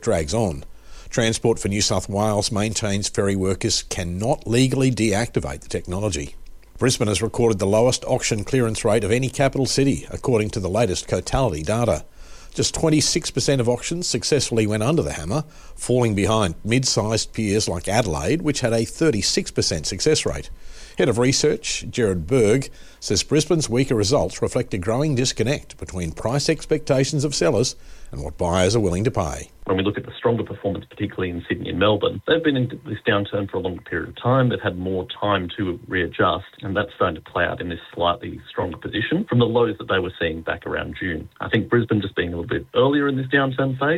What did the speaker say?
drags on. Transport for New South Wales maintains ferry workers cannot legally deactivate the technology. Brisbane has recorded the lowest auction clearance rate of any capital city, according to the latest Cotality data. Just 26% of auctions successfully went under the hammer, falling behind mid-sized peers like Adelaide, which had a 36% success rate. Head of Research, Gerard Berg, says Brisbane's weaker results reflect a growing disconnect between price expectations of sellers and what buyers are willing to pay. When we look at the stronger performance, particularly in Sydney and Melbourne, they've been in this downturn for a longer period of time. They've had more time to readjust, and that's starting to play out in this slightly stronger position from the lows that they were seeing back around June. I think Brisbane just being a little bit earlier in this downturn phase